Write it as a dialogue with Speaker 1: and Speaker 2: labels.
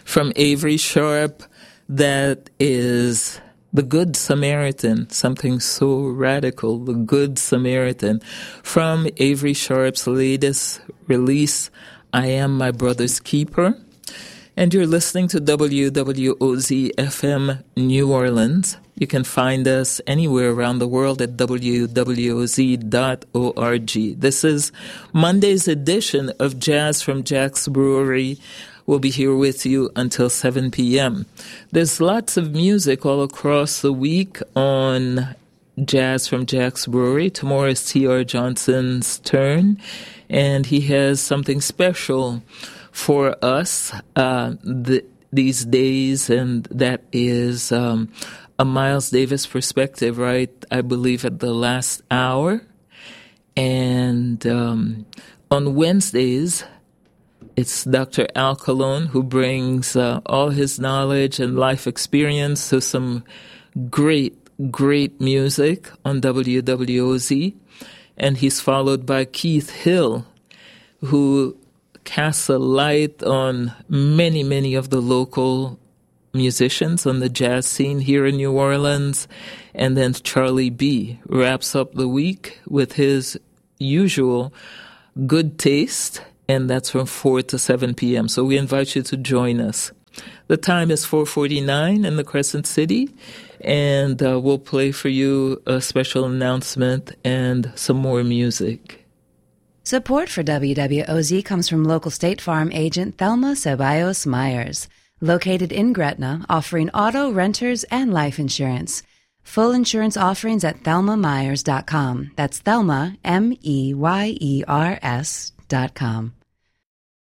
Speaker 1: from Avery Sharp. That is The Good Samaritan, something so radical, The Good Samaritan, from Avery Sharp's latest release, I Am My Brother's Keeper. And you're listening to WWOZ FM New Orleans. You can find us anywhere around the world at www.woz.org. This is Monday's edition of Jazz from Jack's Brewery. We'll be here with you until 7 p.m. There's lots of music all across the week on Jazz from Jack's Brewery. Tomorrow is T.R. Johnson's turn, and he has something special for us these days, and that is a Miles Davis perspective, right, I believe, at the last hour. And on Wednesdays, it's Dr. Al Colon who brings all his knowledge and life experience to some great music on WWOZ. And he's followed by Keith Hill, who casts a light on many of the local musicians on the jazz scene here in New Orleans. And then Charlie B wraps up the week with his usual good taste, and that's from 4 to 7 p.m. So we invite you to join us. The time is 4:49 in the Crescent City, and we'll play for you a special announcement and some more music.
Speaker 2: Support for WWOZ comes from local State Farm agent Thelma Ceballos Myers, located in Gretna, offering auto, renters, and life insurance. Full insurance offerings at thelmamyers.com. That's Thelma, MEYERS.com.